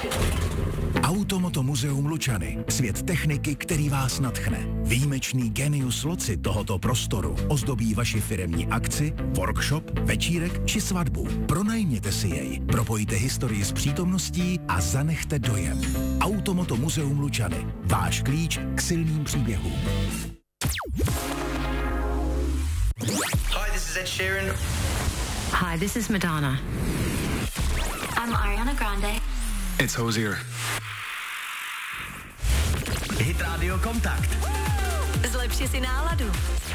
Automoto muzeum Lučany. Svět techniky, který vás nadchne. Výjimečný genius loci tohoto prostoru ozdobí vaši firemní akci, workshop, večírek či svatbu. Pronajměte si jej, propojte historii s přítomností a zanechte dojem. Automoto muzeum Lučany. Váš klíč k silným příběhům. Hi, this is Ed Sheeran. Hi, this is Madonna. I'm Ariana Grande. It's Hozier. Hit Radio Kontakt. Zlepši si náladu.